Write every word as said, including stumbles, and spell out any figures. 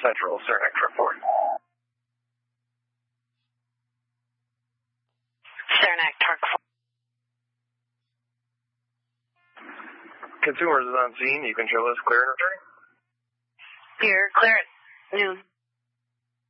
Central, Cernak report. Cernak, Tark four. Consumers is on scene. You can show us clear and returning. You're clear at noon.